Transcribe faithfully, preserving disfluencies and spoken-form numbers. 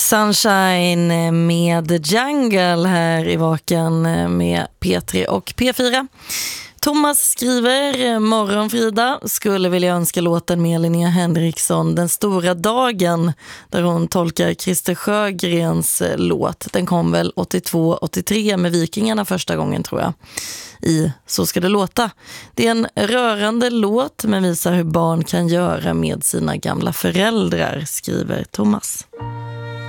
Sunshine med The Jungle här i Vaken med P tre och P fyra. Thomas skriver: Morgon Frida, skulle vilja önska låten med Linnea Henriksson Den stora dagen, där hon tolkar Christer Sjögrens låt. Den kom väl åttiotvå åttiotre med Vikingarna första gången, tror jag, i Så ska det låta. Det är en rörande låt men visar hur barn kan göra med sina gamla föräldrar, skriver Thomas.